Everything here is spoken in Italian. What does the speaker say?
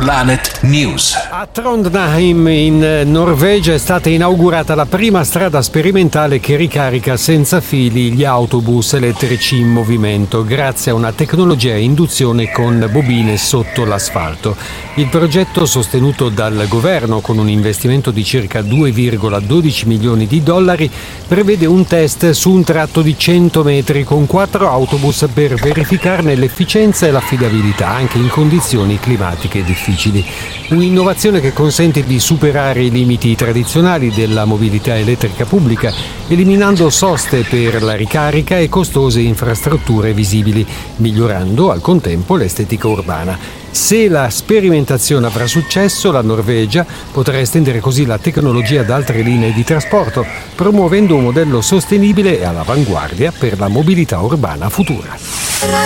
Planet News. A Trondheim in Norvegia è stata inaugurata la prima strada sperimentale che ricarica senza fili gli autobus elettrici in movimento grazie a una tecnologia a induzione con bobine sotto l'asfalto. Il progetto, sostenuto dal governo con un investimento di circa 2,12 milioni di dollari, prevede un test su un tratto di 100 metri con 4 autobus per verificarne l'efficienza e l'affidabilità anche in condizioni climatiche difficili. Un'innovazione che consente di superare i limiti tradizionali della mobilità elettrica pubblica, eliminando soste per la ricarica e costose infrastrutture visibili, migliorando al contempo l'estetica urbana. Se la sperimentazione avrà successo, la Norvegia potrà estendere così la tecnologia ad altre linee di trasporto, promuovendo un modello sostenibile e all'avanguardia per la mobilità urbana futura.